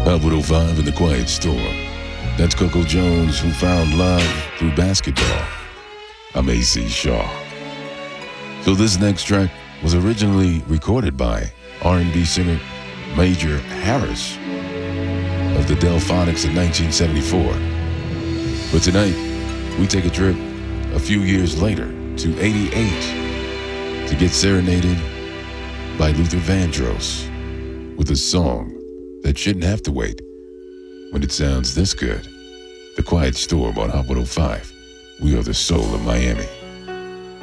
Hot 105 in the Quiet Storm. That's Coco Jones, who found love through basketball. I'm A.C. Shaw. So this next track was originally recorded by R&B singer Major Harris of the Delphonics in 1974. But tonight, we take a trip a few years later to 88 to get serenaded by Luther Vandross with a song that shouldn't have to wait when it sounds this good. The Quiet Storm on Hot 105. We are the soul of Miami.